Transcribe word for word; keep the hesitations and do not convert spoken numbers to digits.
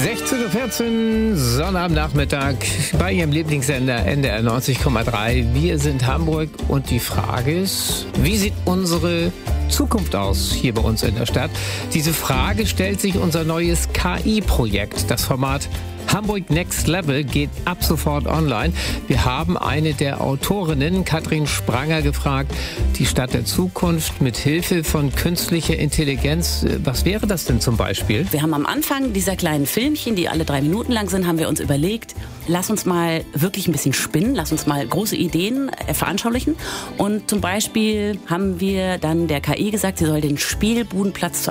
sechzehn Uhr vierzehn, Sonnabendnachmittag bei Ihrem Lieblingssender N D R neunzig Komma drei. Wir sind Hamburg und die Frage ist, wie sieht unsere Zukunft aus hier bei uns in der Stadt? Diese Frage stellt sich unser neues K I-Projekt. Das Format Hamburg Next Level geht ab sofort online. Wir haben eine der Autorinnen, Katrin Spranger, gefragt, die Stadt der Zukunft mit Hilfe von künstlicher Intelligenz. Was wäre das denn zum Beispiel? Wir haben am Anfang dieser kleinen Filmchen, die alle drei Minuten lang sind, haben wir uns überlegt, lass uns mal wirklich ein bisschen spinnen, lass uns mal große Ideen äh, veranschaulichen. Und zum Beispiel haben wir dann der K I gesagt, sie soll den Spielbudenplatz zu